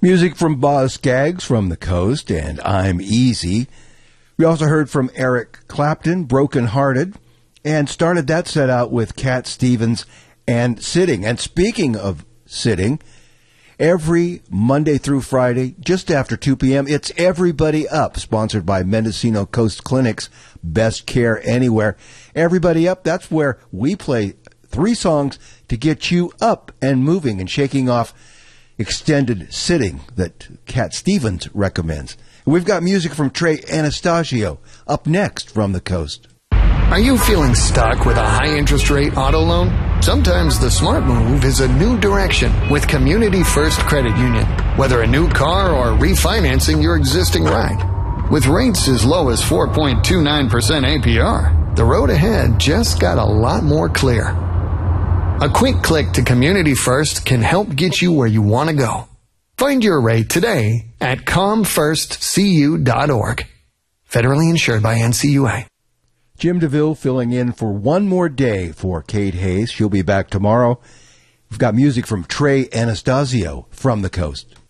Music from Boz Scaggs from the Coast and I'm Easy. We also heard from Eric Clapton, Broken Hearted, and started that set out with Cat Stevens and Sitting. And speaking of sitting, every Monday through Friday, just after 2 p.m., it's Everybody Up, sponsored by Mendocino Coast Clinic's Best Care Anywhere. Everybody Up, that's where we play 3 songs to get you up and moving and shaking off extended sitting that Cat Stevens recommends. We've got music from Trey Anastasio up next from the Coast. Are you feeling stuck with a high interest rate auto loan? Sometimes the smart move is a new direction with Community First Credit Union. Whether a new car or refinancing your existing ride. With rates as low as 4.29% APR, the road ahead just got a lot more clear. A quick click to Community First can help get you where you want to go. Find your rate today at comfirstcu.org. Federally insured by NCUA. Jim DeVille filling in for one more day for Kate Hayes. She'll be back tomorrow. We've got music from Trey Anastasio from the Coast.